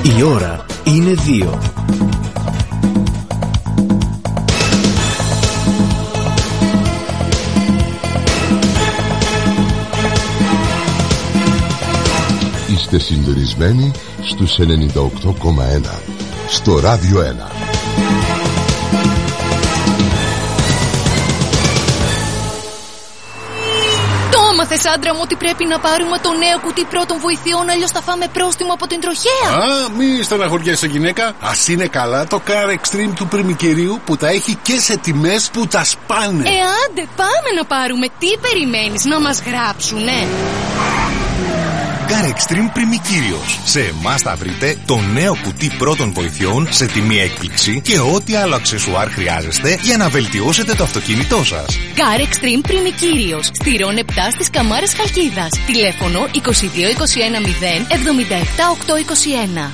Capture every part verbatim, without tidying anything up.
Η ώρα είναι δύο. Είστε συντονισμένοι στους ενενήντα οκτώ κόμμα ένα στο Ράδιο ένα. Μάθες, άντρα μου, ότι πρέπει να πάρουμε το νέο κουτί πρώτων βοηθειών, αλλιώς θα φάμε πρόστιμο από την τροχέα. Α, μη στεναχωριέσαι, γυναίκα. Ας είναι καλά το Car Extreme του πριμικερίου που τα έχει και σε τιμές που τα σπάνε. Ε, άντε, πάμε να πάρουμε. Τι περιμένεις, να μας γράψουνε? Car Extreme Πριμικύριος. Σε εμάς θα βρείτε το νέο κουτί πρώτων βοηθειών σε τιμή έκπληξη και ό,τι άλλο αξεσουάρ χρειάζεστε για να βελτιώσετε το αυτοκίνητό σας. Car Extreme Πριμικύριος. Στη Ρον επτά στις Καμάρες Χαλκίδας. Τηλέφωνο είκοσι δύο είκοσι ένα μηδέν εβδομήντα επτά οκτακόσια είκοσι ένα.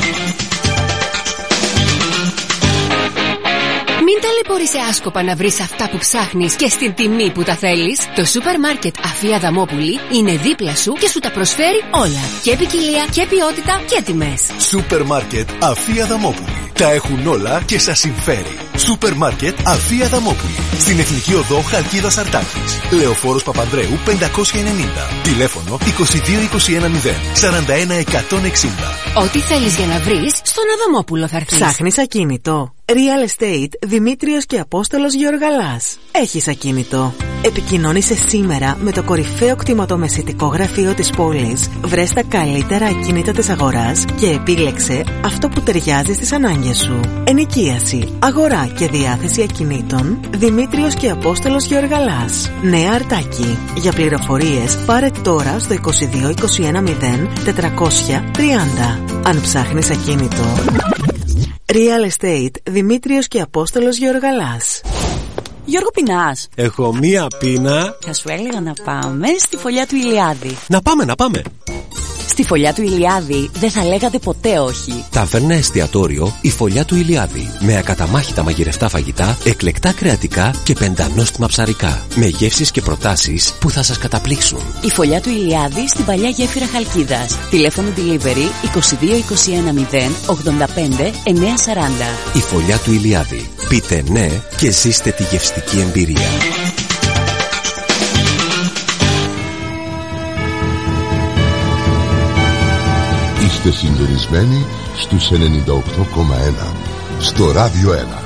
Μην ταλαιπωρείσαι άσκοπα να βρεις αυτά που ψάχνεις και στην τιμή που τα θέλεις. Το σούπερ μάρκετ Αφία Δαμόπουλη είναι δίπλα σου και σου τα προσφέρει όλα. Και ποικιλία και ποιότητα και τιμές. Σούπερ μάρκετ Αφία Δαμόπουλη. Τα έχουν όλα και σας συμφέρει. Σούπερ μάρκετ Αφία Δαμόπουλη. Στην Εθνική Οδό Χαλκίδας Αρτάκης. Λεωφόρος Παπανδρέου πεντακόσια ενενήντα. Τηλέφωνο είκοσι δύο είκοσι ένα μηδέν σαράντα ένα εκατόν εξήντα. Ό,τι θέλεις για να βρεις, στον Αδαμόπουλο θα έρθεις. Ψάχνεις ακίνητο? Real Estate Δημήτριος και Απόστολος Γεωργαλάς. Έχεις ακίνητο? Επικοινώνησε σήμερα με το κορυφαίο κτηματομεσητικό γραφείο της πόλης. Βρες τα καλύτερα ακίνητα της αγοράς και επίλεξε αυτό που ταιριάζει στις ανάγκες σου. Ενοικίαση, αγορά και διάθεση ακινήτων. Δημήτριος και Απόστολος Γεωργαλάς. Νέα Αρτάκη. Για πληροφορίες πάρε τώρα στο είκοσι δύο είκοσι ένα μηδέν τετρακόσια τριάντα. Αν ψάχνεις ακίνητο, Real Estate Δημήτριος και Απόστολος Γεωργαλάς. Γιώργο, πεινάς? Έχω μία πείνα. Θα σου έλεγα να πάμε στη φωλιά του Ηλιάδη. Να πάμε, να πάμε. Στη φωλιά του Ηλιάδη δεν θα λέγατε ποτέ όχι. Ταβέρνα εστιατόριο η Φωλιά του Ηλιάδη. Με ακαταμάχητα μαγειρευτά φαγητά, εκλεκτά κρεατικά και πεντανόστιμα ψαρικά. Με γεύσεις και προτάσεις που θα σας καταπλήξουν. Η Φωλιά του Ηλιάδη στην παλιά γέφυρα Χαλκίδας. Τηλέφωνο delivery είκοσι δύο είκοσι ένα μηδέν ογδόντα πέντε εννιακόσια σαράντα. Η Φωλιά του Ηλιάδη. Πείτε ναι και ζήστε τη γευστική εμπειρία. Είστε συντονισμένοι στους ενενήντα οκτώ κόμμα ένα στο Ράδιο ένα.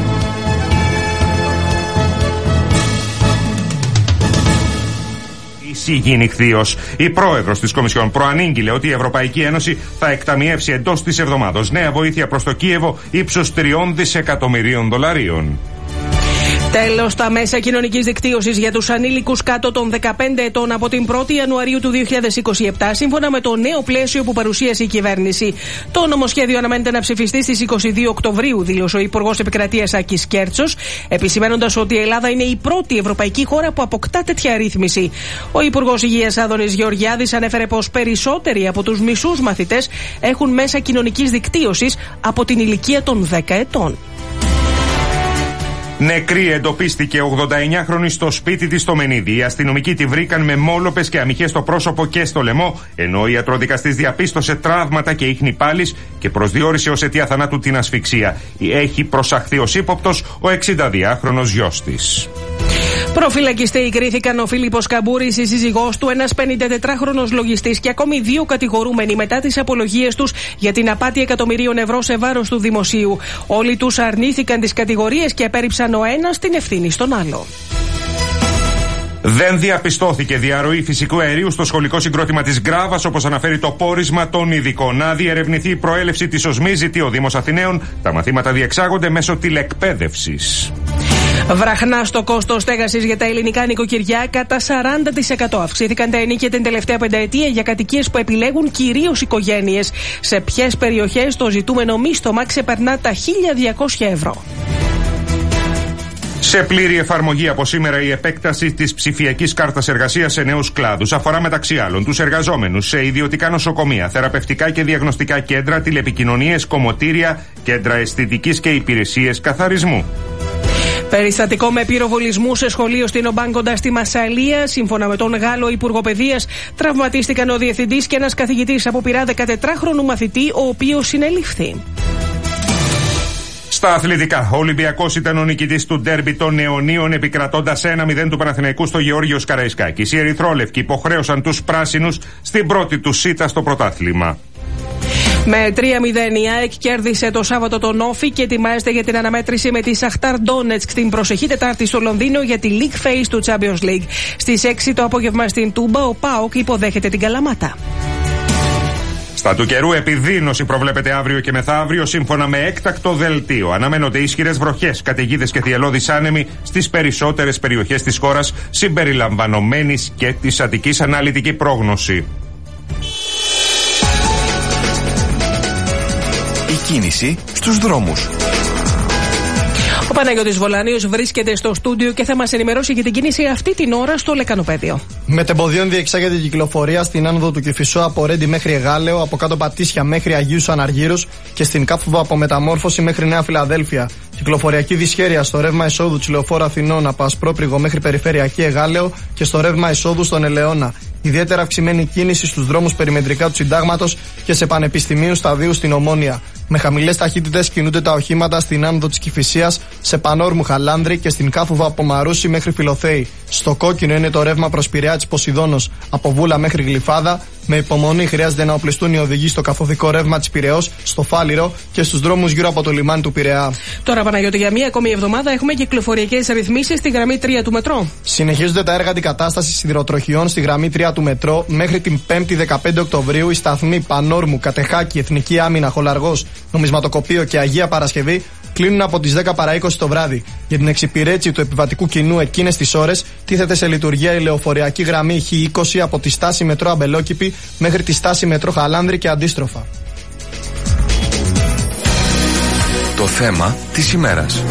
Η Σίγη Νυχθείος, η πρόεδρος της Κομισιόν, προανήγγειλε ότι η Ευρωπαϊκή Ένωση θα εκταμιεύσει εντός της εβδομάδος νέα βοήθεια προς το Κίεβο ύψους τριών δισεκατομμυρίων δολαρίων. Τέλος, τα μέσα κοινωνικής δικτύωσης για τους ανήλικους κάτω των δεκαπέντε ετών από την πρώτη Ιανουαρίου του δύο χιλιάδες είκοσι επτά, σύμφωνα με το νέο πλαίσιο που παρουσίασε η κυβέρνηση. Το νομοσχέδιο αναμένεται να ψηφιστεί στις είκοσι δύο Οκτωβρίου, δήλωσε ο Υπουργός Επικρατείας Άκης Κέρτσος, επισημαίνοντας ότι η Ελλάδα είναι η πρώτη ευρωπαϊκή χώρα που αποκτά τέτοια ρύθμιση. Ο Υπουργός Υγείας Άδωνης Γεωργιάδης ανέφερε πως περισσότεροι από τους μισούς μαθητές έχουν μέσα κοινωνικής δικτύωσης από την ηλικία των δέκα ετών. Νεκρή εντοπίστηκε ογδονταεννιάχρονη στο σπίτι της στο Μενίδη. Οι αστυνομικοί τη βρήκαν με μόλοπες και αμυχές στο πρόσωπο και στο λαιμό, ενώ ο ιατροδικαστής διαπίστωσε τραύματα και ίχνη πάλης και προσδιορίσε ως αιτία θανάτου την ασφυξία. Έχει προσαχθεί ως ύποπτος ο εξηνταδυάχρονος γιος της. Προφυλακιστέοι κρίθηκαν ο Φίλιππος Καμπούρης, η σύζυγός του, ένας πενηντατετράχρονος λογιστής και ακόμη δύο κατηγορούμενοι μετά τις απολογίες τους για την απάτη εκατομμυρίων ευρώ σε βάρος του δημοσίου. Όλοι τους αρνήθηκαν τις κατηγορίες και απέρριψαν ο ένας την ευθύνη στον άλλο. Δεν διαπιστώθηκε διαρροή φυσικού αερίου στο σχολικό συγκρότημα της Γκράβας, όπως αναφέρει το πόρισμα των ειδικών. Να διερευνηθεί η προέλευση της οσμής, ζητεί ο Δήμος Αθηναίων. Τα μαθήματα διεξάγονται μέσω τηλεκπαίδευσης. Βραχνά στο κόστος στέγασης για τα ελληνικά νοικοκυριά κατά σαράντα τοις εκατό. Αυξήθηκαν τα ενοίκια την τελευταία πενταετία για κατοικίες που επιλέγουν κυρίως οικογένειες. Σε ποιες περιοχές το ζητούμενο μίστομα ξεπερνά τα χίλια διακόσια ευρώ. Σε πλήρη εφαρμογή από σήμερα η επέκταση της ψηφιακής κάρτας εργασίας σε νέους κλάδους. Αφορά μεταξύ άλλων τους εργαζόμενους σε ιδιωτικά νοσοκομεία, θεραπευτικά και διαγνωστικά κέντρα, τηλεπικοινωνίες, κομμωτήρια, κέντρα αισθητικής και υπηρεσίες καθαρισμού. Περιστατικό με πυροβολισμού σε σχολείο στην Ομπάνγκοντα στη Μασσαλία. Σύμφωνα με τον Γάλλο Υπουργό Παιδείας, τραυματίστηκαν ο διευθυντής και ένας καθηγητής από πειρά δεκατετράχρονου μαθητή, ο οποίος συνελήφθη. Στα αθλητικά, ο Ολυμπιακός ήταν ο νικητής του ντέρμπι των αιωνίων, επικρατώντας ένα μηδέν του Παναθηναϊκού στο Γεώργιος Καραϊσκάκης. Οι ερυθρόλευκοι υποχρέωσαν τους πράσινους στην πρώτη του σίτα στο πρωτάθλημα. Με τρία μηδέν η ΑΕΚ κέρδισε το Σάββατο τον Όφη και ετοιμάζεται για την αναμέτρηση με τη Σαχτάρ Ντόνετσκ την προσεχή Τετάρτη στο Λονδίνο για τη League Phase του Champions League. Στις έξι το απόγευμα στην Τούμπα, ο ΠΑΟΚ υποδέχεται την Καλαμάτα. Στα του καιρού, επιδείνωση προβλέπεται αύριο και μεθαύριο σύμφωνα με έκτακτο δελτίο. Αναμένονται ισχυρές βροχές, καταιγίδες και θυελλώδεις άνεμοι στις περισσότερες περιοχές της χώρας, συμπεριλαμβανομένης και της Αττικής. Αναλυτική πρόγνωση. Η κίνηση στους δρόμους. Ο Παναγιώτης Βολάνιος βρίσκεται στο στούντιο και θα μας ενημερώσει για την κίνηση αυτή την ώρα στο Λεκανοπέδιο. Μετεμποδίων διεξάγεται η κυκλοφορία στην άνοδο του Κηφισό από Ρέντι μέχρι Εγάλεο, από κάτω Πατήσια μέχρι Αγίους Αναργύρους και στην Κάφοβο από Μεταμόρφωση μέχρι Νέα Φιλαδέλφια. Κυκλοφοριακή δυσχέρεια στο ρεύμα εισόδου της Λεωφόρου Αθηνών από Ασπρόπριγο μέχρι Περιφερειακή Εγάλεο και στο ρεύμα εισόδου στον Ελαιώνα. Ιδιαίτερα αυξημένη κίνηση στους δρόμους περιμετρικά του Συντάγματος και σε Πανεπιστημίου Σταδίου στην Ομόνια. Με χαμηλές ταχύτητες κινούνται τα οχήματα στην άνοδο της Κηφισίας, σε Πανόρμου Χαλάνδρη και στην Κάφοβο από Μαρούσι μέχρι Φιλοθέη. Στο κόκκινο είναι το ρεύμα προς Πειραιά της Ποσειδώνος από Βούλα μέχρι Γλυφάδα. Με υπομονή χρειάζεται να οπλιστούν οι οδηγοί στο καθοδικό ρεύμα της Πειραιώς, στο Φάληρο και στους δρόμους γύρω από το λιμάνι του Πειραιά. Τώρα, Παναγιώτη, για μία ακόμη εβδομάδα έχουμε κυκλοφοριακές ρυθμίσεις στη γραμμή τρία του μετρό. Συνεχίζονται τα έργα αντικατάστασης σιδηροτροχιών στη γραμμή τρία του μετρό. Μέχρι την πέμπτη δεκαπέντε Οκτωβρίου οι σταθμοί Πανόρμου, Κατεχάκη, Εθνική Άμυνα, Χολαργός, Νομισματοκοπείο και Αγία Παρασκευή κλείνουν από τις δέκα παρά είκοσι το βράδυ. Για την εξυπηρέτηση του επιβατικού κοινού εκείνες τις ώρες τίθεται σε λειτουργία η λεωφοριακή γραμμή Χ είκοσι από τη στάση μετρό Αμπελόκηπη μέχρι τη στάση μετρό Χαλάνδρη και αντίστροφα. Το θέμα της ημέρας.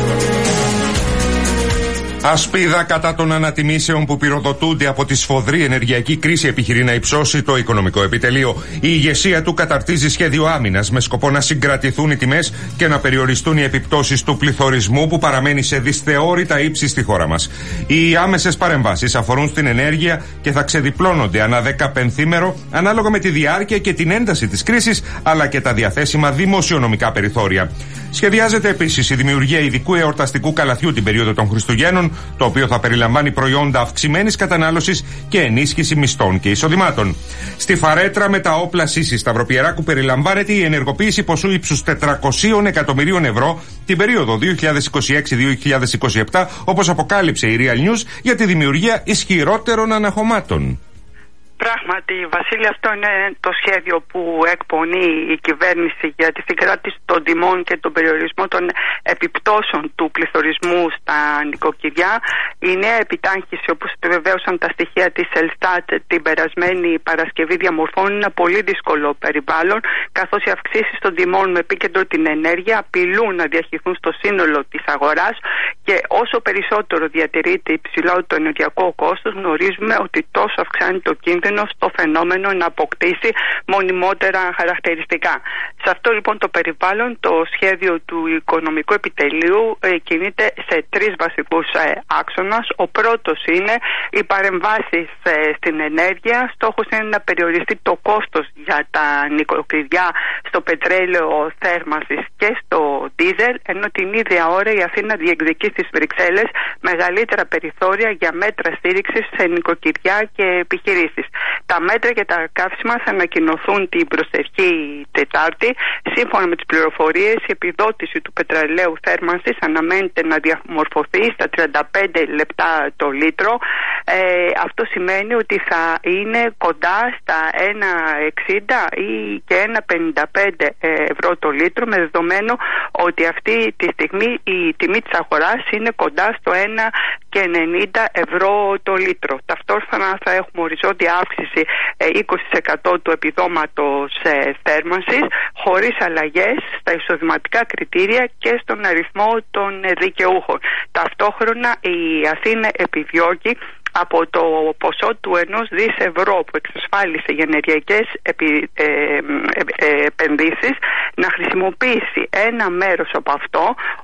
Ασπίδα κατά των ανατιμήσεων που πυροδοτούνται από τη σφοδρή ενεργειακή κρίση επιχειρεί να υψώσει το οικονομικό επιτελείο. Η ηγεσία του καταρτίζει σχέδιο άμυνας με σκοπό να συγκρατηθούν οι τιμές και να περιοριστούν οι επιπτώσεις του πληθωρισμού που παραμένει σε δυσθεώρητα ύψη στη χώρα μας. Οι άμεσες παρεμβάσεις αφορούν στην ενέργεια και θα ξεδιπλώνονται ανά δεκαπενθήμερο ανάλογα με τη διάρκεια και την ένταση της κρίσης αλλά και τα διαθέσιμα δημοσιονομικά περιθώρια. Σχεδιάζεται επίσης η δημιουργία ειδικού εορταστικού καλαθιού την περίοδο των Χριστουγέννων, το οποίο θα περιλαμβάνει προϊόντα αυξημένης κατανάλωσης και ενίσχυση μισθών και εισοδημάτων. Στη φαρέτρα με τα όπλα Σύσης Σταυροπιεράκου περιλαμβάνεται η ενεργοποίηση ποσού ύψους τετρακοσίων εκατομμυρίων ευρώ την περίοδο δύο χιλιάδες είκοσι έξι με δύο χιλιάδες είκοσι επτά, όπως αποκάλυψε η Real News, για τη δημιουργία ισχυρότερων αναχωμάτων. Πράγματι, Βασίλη, αυτό είναι το σχέδιο που εκπονεί η κυβέρνηση για τη συγκράτηση των τιμών και τον περιορισμό των επιπτώσεων του πληθωρισμού στα νοικοκυριά. Η νέα επιτάχυνση, όπως επιβεβαίωσαν τα στοιχεία της Ελστάτ την περασμένη Παρασκευή, διαμορφώνει ένα πολύ δύσκολο περιβάλλον, καθώς οι αυξήσεις των τιμών με επίκεντρο την ενέργεια απειλούν να διαχειριστούν στο σύνολο της αγοράς και όσο περισσότερο διατηρείται υψηλό το ενεργειακό κόστος, γνωρίζουμε ότι τόσο αυξάνει το κίνδυνο στο φαινόμενο να αποκτήσει μονιμότερα χαρακτηριστικά. Σε αυτό λοιπόν το περιβάλλον το σχέδιο του οικονομικού επιτελείου ε, κινείται σε τρεις βασικούς ε, άξονας. Ο πρώτος είναι οι παρεμβάσεις ε, στην ενέργεια. Στόχος είναι να περιοριστεί το κόστος για τα νοικοκυριά στο πετρέλαιο θέρμανσης και στο ντίζελ, ενώ την ίδια ώρα η Αθήνα διεκδικεί στις Βρυξέλλες μεγαλύτερα περιθώρια για μέτρα στήριξης σε νοικοκυριά και επιχειρήσεις. Τα μέτρα για τα καύσιμα θα ανακοινωθούν την προσεχή Τετάρτη. Σύμφωνα με τις πληροφορίες, η επιδότηση του πετρελαίου θέρμανσης αναμένεται να διαμορφωθεί στα τριάντα πέντε λεπτά το λίτρο. Ε, αυτό σημαίνει ότι θα είναι κοντά στα ένα εξήντα ή και ένα πενήντα πέντε ευρώ το λίτρο, με δεδομένο ότι αυτή τη στιγμή η τιμή της αγοράς είναι κοντά στο ένα και ενενήντα ευρώ το λίτρο. Ταυτόχρονα θα έχουμε οριζόντια αύξηση είκοσι τοις εκατό του επιδόματος θέρμανσης, χωρίς αλλαγές στα εισοδηματικά κριτήρια και στον αριθμό των δικαιούχων. Ταυτόχρονα η Αθήνα επιδιώκει από το ποσό του ενός δις ευρώ που εξασφάλισε για ενεργειακές επι, ε, ε, ε, επενδύσεις να χρησιμοποιήσει ένα μέρος από αυτό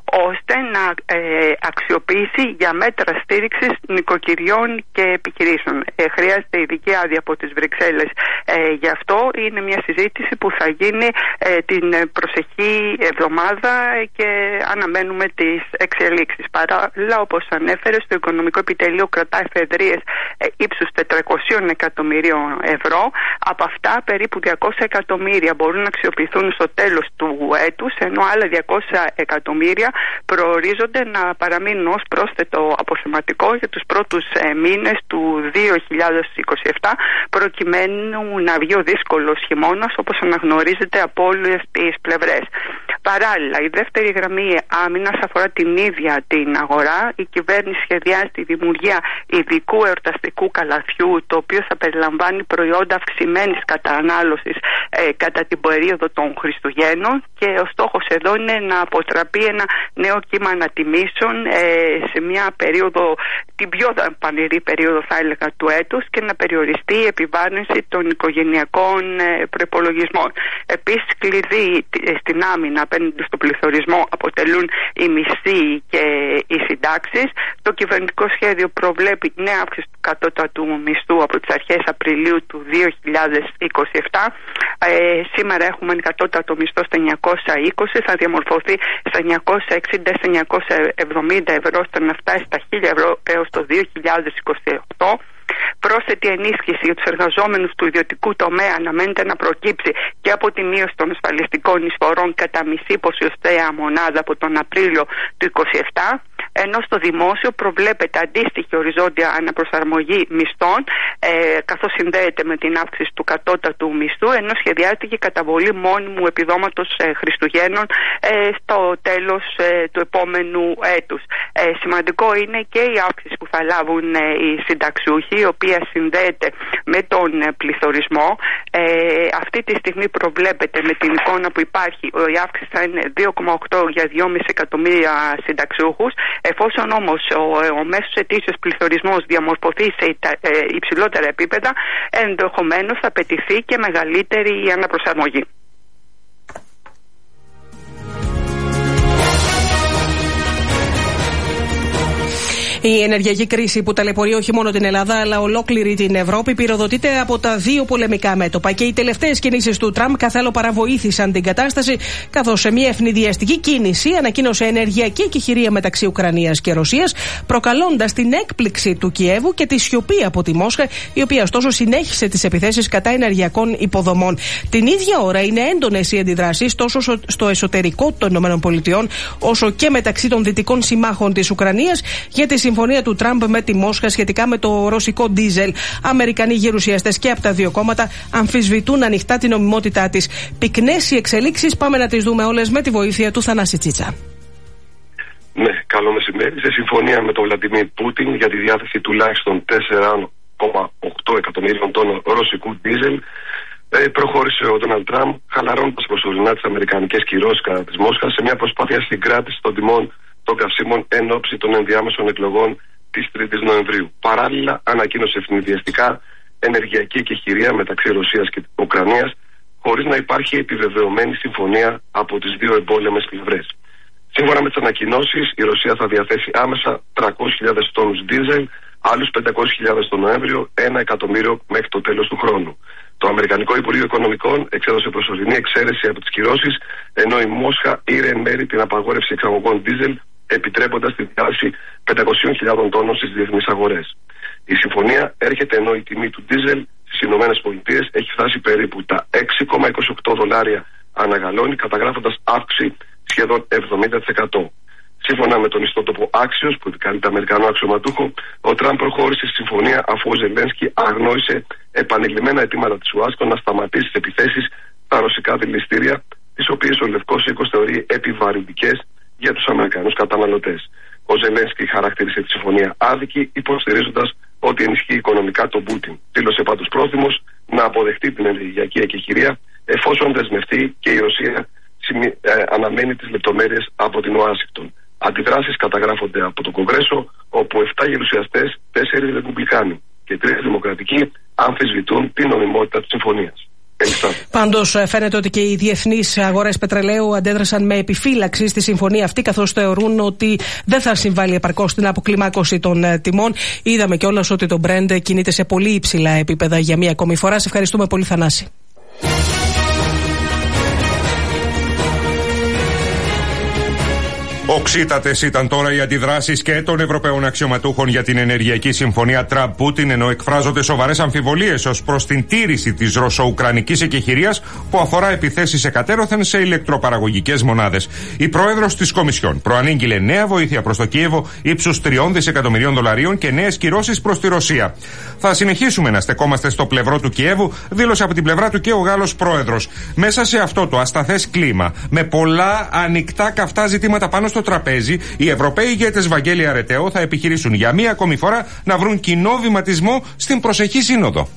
ώστε να ε, αξιοποιήσει για μέτρα στήριξης νοικοκυριών και επιχειρήσεων. Ε, χρειάζεται ειδική άδεια από τις Βρυξέλλες. Ε, γι' αυτό είναι μια συζήτηση που θα γίνει ε, την προσεχή εβδομάδα και αναμένουμε τις εξελίξεις. Παράλληλα, όπως ανέφερε, στο Οικονομικό Επιτελείο κρατά εφεδρείες ε, ύψους τετρακόσια εκατομμυρίων ευρώ. Από αυτά περίπου διακόσια εκατομμύρια μπορούν να αξιοποιηθούν στο τέλος του έτους, ενώ άλλα διακόσια εκατομμύρια προορίζονται να παραμείνουν ως πρόσθετο αποθεματικό για τους πρώτους ε, μήνες του δύο χιλιάδες είκοσι επτά, προκειμένου να βγει ο δύσκολος χειμώνας, όπως αναγνωρίζεται από όλες τις πλευρές. Παράλληλα, η δεύτερη γραμμή άμυνας αφορά την ίδια την αγορά. Η κυβέρνηση σχεδιάζει τη δημιουργία ειδικού εορταστικού καλαθιού, το οποίο θα περιλαμβάνει προϊόντα αυξημένης κατανάλωσης ε, κατά την περίοδο των Χριστουγέννων, και ο στόχος εδώ είναι να αποτραπεί ένα νέο κύμα ανατιμήσεων ε, σε μια περίοδο, την πιο πανηρή περίοδο θα έλεγα του έτους, και να περιοριστεί η επιβάρυνση των οικογενειακών ε, προϋπολογισμών. Επίσης, κλειδί στην άμυνα απέναντι στο πληθωρισμό αποτελούν οι μισθοί και οι συντάξεις. Το κυβερνητικό σχέδιο προβλέπει νέα αύξηση του κατώτατου μισθού από τις αρχές Απριλίου του δύο χιλιάδες είκοσι επτά. Ε, σήμερα έχουμε κατώτατο μισθό στα εννιακόσια είκοσι, θα διαμορφωθεί στα εννιακόσια εξήντα με εννιακόσια εβδομήντα ευρώ, ώστε να φτάσει στα χίλια ευρώ έως το δύο χιλιάδες είκοσι οκτώ. Πρόσθετη ενίσχυση για τους εργαζόμενους του ιδιωτικού τομέα αναμένεται να προκύψει και από τη μείωση των ασφαλιστικών εισφορών κατά μισή ποσοσταία μονάδα από τον Απρίλιο του είκοσι επτά, ενώ στο δημόσιο προβλέπεται αντίστοιχη οριζόντια αναπροσαρμογή μισθών, ε, καθώς συνδέεται με την αύξηση του κατώτατου μισθού, ενώ σχεδιάζεται και καταβολή μόνιμου επιδόματος ε, Χριστουγέννων ε, στο τέλος ε, του επόμενου έτους. Ε, σημαντικό είναι και η αύξηση που θα λάβουν ε, οι συνταξιούχοι, η οποία συνδέεται με τον ε, πληθωρισμό. Ε, αυτή τη στιγμή προβλέπεται, με την εικόνα που υπάρχει, η αύξηση θα είναι δύο κόμμα οκτώ για δυόμισι εκατομμύρια συνταξιούχους. Εφόσον όμως ο, ο μέσος ετήσιος πληθωρισμός διαμορφωθεί σε ε, υψηλότερα επίπεδα, ενδεχομένως θα απαιτηθεί και μεγαλύτερη αναπροσαρμογή. Η ενεργειακή κρίση που ταλαιπωρεί όχι μόνο την Ελλάδα αλλά ολόκληρη την Ευρώπη πυροδοτείται από τα δύο πολεμικά μέτωπα, και οι τελευταίες κινήσεις του Τραμπ καθ' άλλο παραβοήθησαν την κατάσταση, καθώς σε μια ευνηδιαστική κίνηση ανακοίνωσε ενεργειακή εκεχηρία μεταξύ Ουκρανίας και Ρωσίας, προκαλώντας την έκπληξη του Κιέβου και τη σιωπή από τη Μόσχα, η οποία ωστόσο συνέχισε τις επιθέσεις κατά ενεργειακών υποδομών. Την ίδια ώρα είναι έντονες οι αντιδράσεις τόσο στο εσωτερικό των ΗΠΑ όσο και μεταξύ των δυτικών συμμάχων της Ουκρανίας για τη συμφωνία του Τραμπ με τη Μόσχα σχετικά με το ρωσικό ντίζελ. Αμερικανοί γερουσιαστές και από τα δύο κόμματα αμφισβητούν ανοιχτά την νομιμότητά της. Πυκνές οι εξελίξεις, πάμε να τις δούμε όλες με τη βοήθεια του Θανάση Τσίτσα. Ναι, καλό μεσημέρι. Σε συμφωνία με τον Βλαντιμίρ Πούτιν για τη διάθεση τουλάχιστον τέσσερα κόμμα οκτώ εκατομμύριων τόνων ρωσικού ντίζελ, προχώρησε ο Ντόναλντ Τραμπ, χαλαρώνοντας προσωρινά τις αμερικανικές κυρώσεις κατά της Μόσχας σε μια προσπάθεια συγκράτησης των τιμών των καυσίμων εν ώψη των ενδιάμεσων εκλογών της τρίτης Νοεμβρίου. Παράλληλα, ανακοίνωσε ευνηδιαστικά ενεργειακή εκεχηρία μεταξύ Ρωσίας και Ουκρανίας, χωρίς να υπάρχει επιβεβαιωμένη συμφωνία από τις δύο εμπόλεμες πλευρές. Σύμφωνα με τις ανακοινώσεις, η Ρωσία θα διαθέσει άμεσα τριακόσιες χιλιάδες τόνους ντίζελ, άλλους πεντακόσιες χιλιάδες τον Νοέμβριο, ένα εκατομμύριο μέχρι το τέλος του χρόνου. Το Αμερικανικό Υπουργείο Οικονομικών εξέδωσε προσωρινή εξαίρεση από τις κυρώσεις, ενώ η Μόσχα ήρε εν μέρη την απαγόρευση εξαγωγών ντίζελ, επιτρέποντας τη διάθεση πεντακόσιες χιλιάδες τόνων στις διεθνείς αγορές. Η συμφωνία έρχεται ενώ η τιμή του ντίζελ στις ΗΠΑ έχει φτάσει περίπου τα έξι κόμμα είκοσι οκτώ δολάρια ανά γαλόνι, καταγράφοντας αύξηση σχεδόν εβδομήντα τοις εκατό. Σύμφωνα με τον ιστότοπο Axios, που επικαλείται Αμερικανό αξιωματούχο, ο Τραμπ προχώρησε στη συμφωνία αφού ο Ζελένσκι αγνόησε επανειλημμένα αιτήματα της Ουάσιγκτον να σταματήσει τις επιθέσεις στα ρωσικά δηληστήρια, τις οποίες ο Λευκός Οίκος θεωρεί επιβαρυντικές για τους Αμερικανούς καταναλωτές. Ο Ζελένσκι χαρακτήρισε τη συμφωνία άδικη, υποστηρίζοντας ότι ενισχύει οικονομικά τον Πούτιν. Δήλωσε πάντως πρόθυμος να αποδεχτεί την ενεργειακή εκεχηρία, εφόσον δεσμευτεί και η Ρωσία ε, αναμένει τις λεπτομέρειες από την Ουάσιγκτον. Αντιδράσεις καταγράφονται από το Κογκρέσο, όπου επτά γερουσιαστές, τέσσερις ρεπουμπλικάνοι και τρεις δημοκρατικοί αμφισβητούν την νομιμότητα της συμφωνίας. Πάντως φαίνεται ότι και οι διεθνείς αγορές πετρελαίου αντέδρασαν με επιφύλαξη στη συμφωνία αυτή, καθώς θεωρούν ότι δεν θα συμβάλλει επαρκώς στην αποκλιμάκωση των τιμών. Είδαμε κιόλας ότι το Brent κινείται σε πολύ υψηλά επίπεδα για μία ακόμη φορά. Σε ευχαριστούμε πολύ, Θανάση. Οξύτατες ήταν τώρα οι αντιδράσεις και των Ευρωπαίων αξιωματούχων για την ενεργειακή συμφωνία Τραμπ-Πούτιν, ενώ εκφράζονται σοβαρές αμφιβολίες ως προς την τήρηση της ρωσο-ουκρανικής εκεχηρίας που αφορά επιθέσεις εκατέρωθεν σε ηλεκτροπαραγωγικές μονάδες. Η πρόεδρος της Κομισιόν προανήγγειλε νέα βοήθεια προς το Κίεβο ύψους τριών δισεκατομμυρίων δολαρίων και νέες κυρώσεις προς τη Ρωσία. Θα συνεχίσουμε να στεκόμαστε στο πλευρό του Κιέβου, δήλωσε από την πλευρά του και ο Γάλλος πρόεδρος. Μέσα σε αυτό το ασταθές κλίμα, με πολλά ανοιχτά καυτά ζητήματα πάνω στο τραπέζι, οι Ευρωπαίοι ηγέτες Βαγγέλη Αρετέο θα επιχειρήσουν για μία ακόμη φορά να βρουν κοινό βηματισμό στην προσεχή σύνοδο.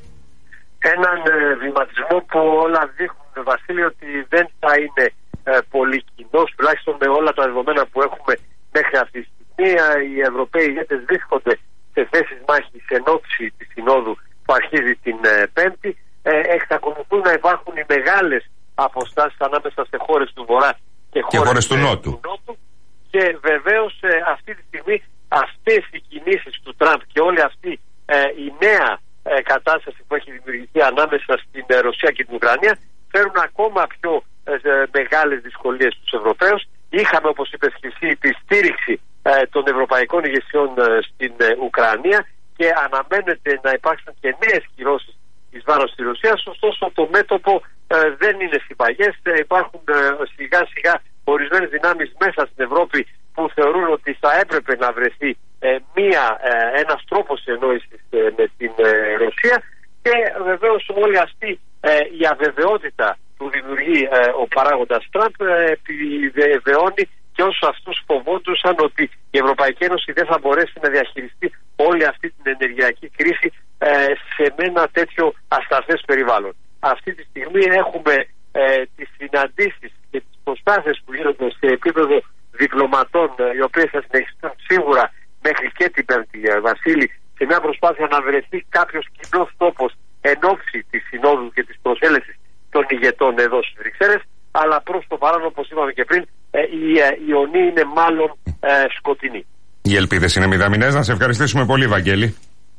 Έναν ε, βηματισμό που όλα δείχνουν, Βασίλη, ότι δεν θα είναι ε, πολύ κοινός, τουλάχιστον με όλα τα δεδομένα που έχουμε μέχρι αυτή τη στιγμή. Οι Ευρωπαίοι ηγέτες βρίσκονται σε θέσεις μάχης εν ώψη της συνόδου που αρχίζει την ε, Πέμπτη. Ε, εξακολουθούν να υπάρχουν οι μεγάλες αποστάσεις ανάμεσα σε χώρες του Βορρά και χώρες, και χώρες του, νότου. του Νότου. Και βεβαίως ε, αυτή τη στιγμή αυτές οι κινήσεις του Τραμπ και όλη αυτή ε, η νέα ε, κατάσταση που έχει δημιουργηθεί ανάμεσα στην ε, Ρωσία και την Ουκρανία φέρουν ακόμα πιο ε, μεγάλες δυσκολίες στους Ευρωπαίους. Είχαμε, όπως είπες και εσύ, τη στήριξη ε, των ευρωπαϊκών ηγεσιών ε, στην ε, Ουκρανία και αναμένεται να υπάρξουν και νέες κυρώσεις εις βάρος της Ρωσίας. Ωστόσο το μέτωπο ε, δεν είναι συμπαγές. Ε, υπάρχουν ε, σιγά σιγά ορισμένες δυνάμεις μέσα στην Ευρώπη που θεωρούν ότι θα έπρεπε να βρεθεί ε, μία, ε, ένας τρόπος συνεννόησης ε, με την ε, Ρωσία και βεβαίως όλη αυτή ε, η αβεβαιότητα που δημιουργεί ε, ο παράγοντας Τραμπ ε, επιβεβαιώνει και όσους αυτούς φοβόντουσαν ότι η Ευρωπαϊκή Ένωση δεν θα μπορέσει να διαχειριστεί όλη αυτή την ενεργειακή κρίση ε, σε ένα τέτοιο ασταθές περιβάλλον. Αυτή τη στιγμή έχουμε ε, τις συναντήσεις και τις προσπάθειες που γίνονται σε επίπεδο διπλωματών, ε, οι οποίες θα συνεχιστούν σίγουρα μέχρι και την Πέμπτη, ε, Βασίλη, σε μια προσπάθεια να βρεθεί κάποιος κοινός τόπος εν ώψη της συνόδου και της προσέλευσης των ηγετών εδώ στις Βρυξέλλες, αλλά προς το παρόν, όπως είπαμε και πριν, ε, η ε, ιονή είναι μάλλον ε, σκοτεινή. Οι ελπίδες είναι μηδαμινές. Να σε ευχαριστήσουμε πολύ, Βαγγέλη.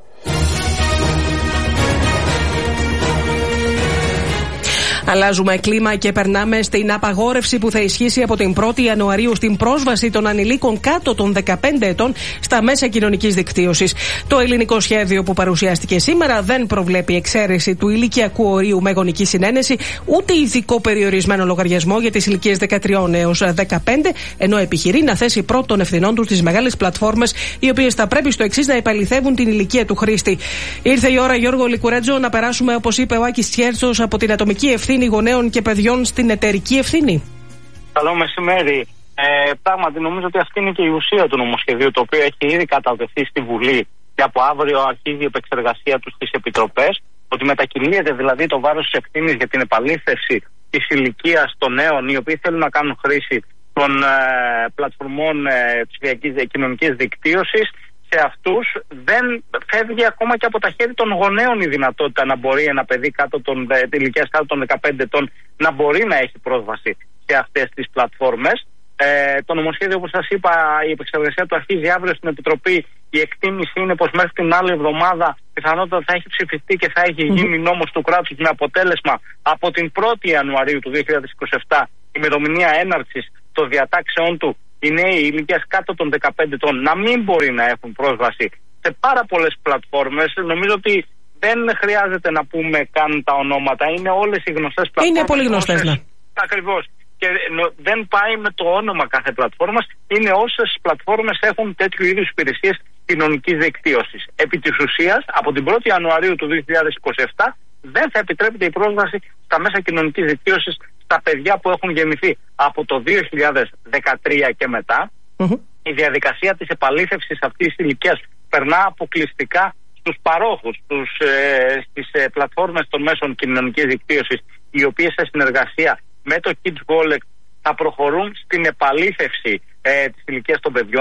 Αλλάζουμε κλίμα και περνάμε στην απαγόρευση που θα ισχύσει από την πρώτη Ιανουαρίου στην πρόσβαση των ανηλίκων κάτω των δεκαπέντε ετών στα μέσα κοινωνικής δικτύωσης. Το ελληνικό σχέδιο που παρουσιάστηκε σήμερα δεν προβλέπει εξαίρεση του ηλικιακού ορίου με γονική συνένεση, ούτε ειδικό περιορισμένο λογαριασμό για τις ηλικίες δεκατρία έως δεκαπέντε, ενώ επιχειρεί να θέσει πρώτων ευθυνών του τις μεγάλες πλατφόρμες, οι οποίες θα πρέπει στο εξής να επαληθεύουν την ηλικία του χρήστη. Ήρθε η ώρα, Γιώργο Λικουρέτζο, να περάσουμε, όπως είπε ο Άκης Τσιέρτσος, από την ατομική ευθύνη γονέων και παιδιών στην εταιρική ευθύνη. Καλό μεσημέρι. Ε, πράγματι, νομίζω ότι αυτή είναι και η ουσία του νομοσχεδίου, το οποίο έχει ήδη κατατεθεί στη Βουλή και από αύριο αρχίζει η επεξεργασία του στις επιτροπές. Ότι μετακυλείται δηλαδή το βάρος της ευθύνης για την επαλήθευση της ηλικίας των νέων, οι οποίοι θέλουν να κάνουν χρήση των ε, πλατφορμών ε, ψηφιακής κοινωνικής δικτύωσης. Σε αυτούς δεν φεύγει ακόμα και από τα χέρια των γονέων η δυνατότητα να μπορεί ένα παιδί κάτω των, ηλικίας κάτω των δεκαπέντε ετών να μπορεί να έχει πρόσβαση σε αυτές τις πλατφόρμες. Ε, το νομοσχέδιο, όπως σας είπα, η επεξεργασία του αρχίζει αύριο στην Επιτροπή. Η εκτίμηση είναι πως μέχρι την άλλη εβδομάδα πιθανότατα θα έχει ψηφιστεί και θα έχει γίνει νόμος του κράτους, με αποτέλεσμα από την πρώτη Ιανουαρίου του δύο χιλιάδες είκοσι επτά ημερομηνία έναρξης των διατάξεών του οι νέοι ηλικίας κάτω των δεκαπέντε ετών να μην μπορεί να έχουν πρόσβαση σε πάρα πολλές πλατφόρμες. Νομίζω ότι δεν χρειάζεται να πούμε καν τα ονόματα. Είναι όλες οι γνωστές πλατφόρμες. Είναι πολύ γνωστές, ναι. Ακριβώς. Και δεν πάει με το όνομα κάθε πλατφόρμας. Είναι όσες πλατφόρμες έχουν τέτοιου είδους υπηρεσίες κοινωνικής δικτύωσης. Επί της ουσίας, από την πρώτη Ιανουαρίου του δύο χιλιάδες είκοσι επτά δεν θα επιτρέπεται η πρόσβαση στα μέσα κοινωνικής δικτύωσης στα παιδιά που έχουν γεννηθεί από το δύο χιλιάδες δεκατρία και μετά. Mm-hmm. Η διαδικασία της επαλήθευσης αυτής της ηλικίας περνά αποκλειστικά στους παρόχους, στους, ε, στις ε, πλατφόρμες των μέσων κοινωνικής δικτύωσης, οι οποίες σε συνεργασία με το Kids Wallet θα προχωρούν στην επαλήθευση ε, της ηλικίας των παιδιών.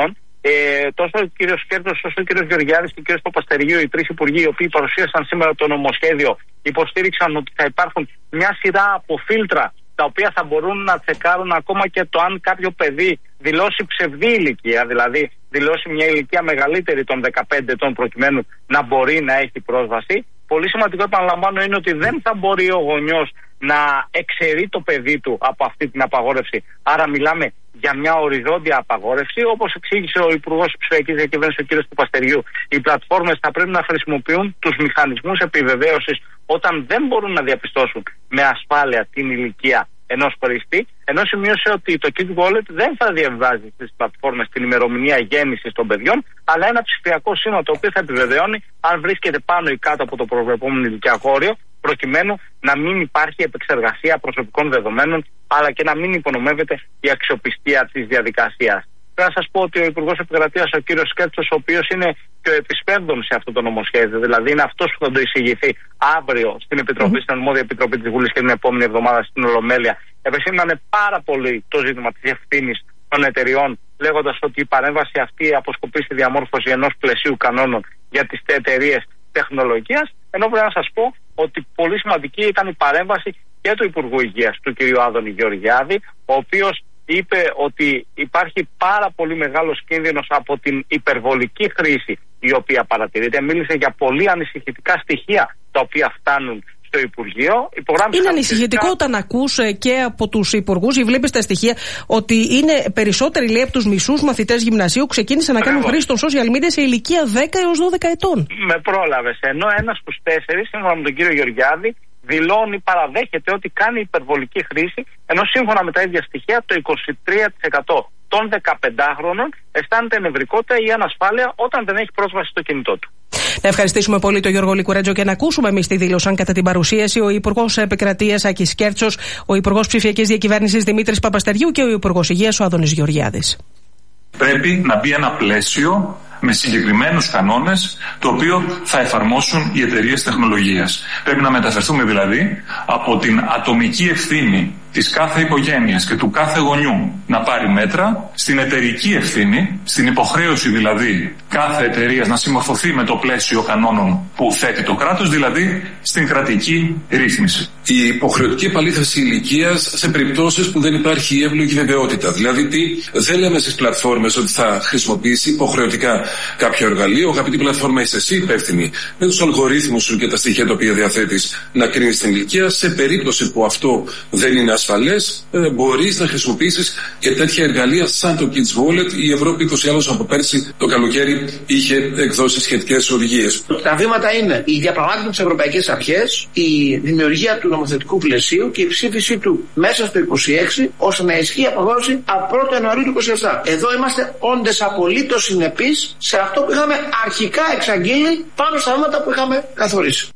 Ε, τόσο ο κ. Σκέρτος όσο ο κ. Γεωργιάδης και ο κ. Παπαστεριού, οι τρεις υπουργοί, οι οποίοι παρουσίασαν σήμερα το νομοσχέδιο, υποστήριξαν ότι θα υπάρχουν μια σειρά από φίλτρα τα οποία θα μπορούν να τσεκάρουν ακόμα και το αν κάποιο παιδί δηλώσει ψευδή ηλικία, δηλαδή δηλώσει μια ηλικία μεγαλύτερη των δεκαπέντε ετών προκειμένου να μπορεί να έχει πρόσβαση. Πολύ σημαντικό, επαναλαμβάνω, είναι ότι δεν θα μπορεί ο γονιός να εξαιρεί το παιδί του από αυτή την απαγόρευση. Άρα μιλάμε για μια οριζόντια απαγόρευση. Όπως εξήγησε ο Υπουργός Ψηφιακής Διακυβέρνησης, ο κ. Παπαστεριού, οι πλατφόρμες θα πρέπει να χρησιμοποιούν τους μηχανισμούς επιβεβαίωσης όταν δεν μπορούν να διαπιστώσουν με ασφάλεια την ηλικία ενός χρήστη, ενώ σημείωσε ότι το Kid Wallet δεν θα διαβάζει στις πλατφόρμες την ημερομηνία γέννησης των παιδιών, αλλά ένα ψηφιακό σήμα το οποίο θα επιβεβαιώνει αν βρίσκεται πάνω ή κάτω από το προβλεπόμενο ηλικιακό όριο, προκειμένου να μην υπάρχει επεξεργασία προσωπικών δεδομένων, αλλά και να μην υπονομεύεται η αξιοπιστία της διαδικασίας. Πρέπει να σας πω ότι ο Υπουργός Επικρατείας, ο κ. Σκέρτσος, ο οποίος είναι και ο επισπεύδων σε αυτό το νομοσχέδιο, δηλαδή είναι αυτός που θα το εισηγηθεί αύριο στην Επιτροπή, mm-hmm. στην Αρμόδια Επιτροπή της Βουλής και την επόμενη εβδομάδα στην Ολομέλεια, επεσήμανε πάρα πολύ το ζήτημα της ευθύνης των εταιριών, λέγοντας ότι η παρέμβαση αυτή αποσκοπεί στη διαμόρφωση ενός πλαισίου κανόνων για τις εταιρείες τεχνολογίας. Ενώ πρέπει να σας πω ότι πολύ σημαντική ήταν η παρέμβαση και του Υπουργού Υγείας, του κ. Άδωνη Γεωργιάδη, ο οποίος είπε ότι υπάρχει πάρα πολύ μεγάλος κίνδυνος από την υπερβολική χρήση η οποία παρατηρείται. Μίλησε για πολύ ανησυχητικά στοιχεία τα οποία φτάνουν στο Υπουργείο. Είναι ανησυχητικό όταν ακούς και από τους υπουργούς ή βλέπεις τα στοιχεία ότι είναι περισσότεροι, λέει, από τους μισούς μαθητές γυμνασίου ξεκίνησαν να κάνουν χρήση των social media σε ηλικία δέκα έως δώδεκα ετών. Με πρόλαβες. Ενώ ένας στους τέσσερις, σύμφωνα με τον κύριο Γεωργιάδη, δηλώνει, παραδέχεται ότι κάνει υπερβολική χρήση, ενώ σύμφωνα με τα ίδια στοιχεία το είκοσι τρία τοις εκατό των δεκαπεντάχρονων αισθάνεται νευρικότητα ή ανασφάλεια όταν δεν έχει πρόσβαση στο κινητό του. Να ευχαριστήσουμε πολύ τον Γιώργο Λικουρέτζο και να ακούσουμε εμείς τι δήλωσαν κατά την παρουσίαση ο Υπουργός Επικρατείας Άκης Σκέρτσος, ο Υπουργός Ψηφιακής Διακυβέρνησης Δημήτρης Παπαστεριού και ο Υπουργός Υγείας ο Άδωνης Γεωργιάδης. Πρέπει να μπει ένα πλαίσιο με συγκεκριμένους κανόνες, το οποίο θα εφαρμόσουν οι εταιρείες τεχνολογίας. Πρέπει να μεταφερθούμε δηλαδή από την ατομική ευθύνη της κάθε οικογένειας και του κάθε γονιού να πάρει μέτρα, στην εταιρική ευθύνη, στην υποχρέωση δηλαδή κάθε εταιρείας να συμμορφωθεί με το πλαίσιο κανόνων που θέτει το κράτος, δηλαδή στην κρατική ρύθμιση. Η υποχρεωτική επαλήθευση ηλικίας σε περιπτώσεις που δεν υπάρχει εύλογη βεβαιότητα. Δηλαδή, τι δεν λέμε στις πλατφόρμες ότι θα χρησιμοποιήσει υποχρεωτικά κάποιο εργαλείο. Αγαπητή πλατφόρμα, είσαι εσύ υπεύθυνη με τους αλγορίθμους σου και τα στοιχεία τα οποία διαθέτεις να κρίνεις την ηλικία. Σε περίπτωση που αυτό δεν είναι ασφαλές, ε, μπορείς να χρησιμοποιήσεις και τέτοια εργαλεία σαν το Kids Wallet. Η Ευρώπη ούτως ή άλλως από πέρσι το καλοκαίρι είχε εκδώσει σχετικές οδηγίες. Τα βήματα είναι η διαπραγμάτευση με τις ευρωπαϊκές αρχές, η δημιουργία του νομοθετικού πλαισίου και η ψήφιση του μέσα στο είκοσι έξι, ώστε να ισχύει η απαγόρευση από πρώτο Ιανουαρίου του είκοσι επτά. Εδώ είμαστε όντες απολύτως συνεπείς σε αυτό που είχαμε αρχικά εξαγγείλει πάνω στα βήματα που είχαμε καθορίσει.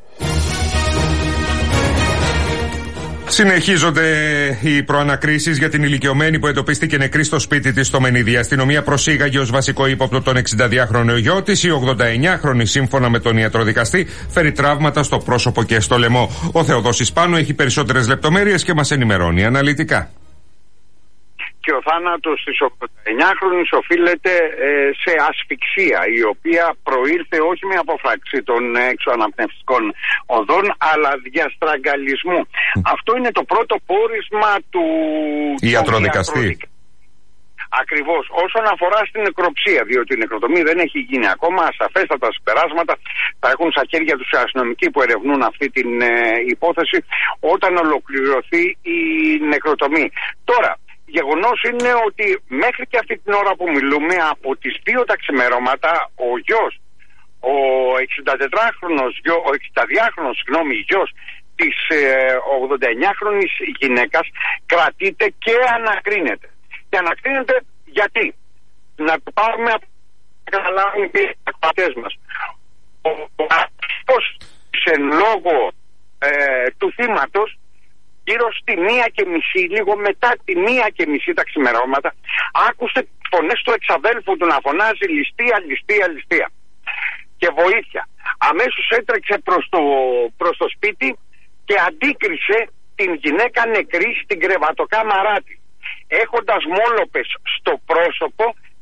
Συνεχίζονται οι προανακρίσεις για την ηλικιωμένη που εντοπίστηκε νεκρή στο σπίτι της στο Μενίδη. Η αστυνομία προσήγαγε ως βασικό ύποπτο τον εξηνταδυάχρονο γιο της. Η ογδονταεννιάχρονη, σύμφωνα με τον ιατροδικαστή, φέρει τραύματα στο πρόσωπο και στο λαιμό. Ο Θεοδόσης Πάνου έχει περισσότερες λεπτομέρειες και μας ενημερώνει αναλυτικά. Και ο θάνατος της ογδονταεννιάχρονης οφείλεται ε, σε ασφυξία, η οποία προήλθε όχι με αποφράξη των εξωαναπνευστικών οδών, αλλά διαστραγγαλισμού. Mm. Αυτό είναι το πρώτο πόρισμα του ιατροδικαστή. Ακριβώς. Όσον αφορά στην νεκροψία, διότι η νεκροτομή δεν έχει γίνει ακόμα, σαφέστατα συμπεράσματα θα έχουν στα χέρια τους οι αστυνομικοί που ερευνούν αυτή την ε, υπόθεση όταν ολοκληρωθεί η νεκροτομή. Τώρα, γεγονός είναι ότι μέχρι και αυτή την ώρα που μιλούμε, από τις δύο τα ξημερώματα, ο γιος, ο εξηντατετράχρονος, ο εξηνταδυάχρονος, συγγνώμη, γιος της ε, ογδονταεννιάχρονης γυναίκας κρατείται και ανακρίνεται. Και ανακρίνεται γιατί? Να το πάρουμε από να καταλάβουν και οι ακροατές μας. Ο αυτός εν λόγω ε, του θύματος, γύρω στη μία και μισή, λίγο μετά τη μία και μισή τα ξημερώματα, άκουσε φωνές του εξαδέλφου του να φωνάζει ληστεία, ληστεία, ληστεία και βοήθεια. Αμέσως έτρεξε προς το, προς το σπίτι και αντίκρισε την γυναίκα νεκρή στην κρεβατοκάμαρά της, έχοντας μόλοπες στο πρόσωπο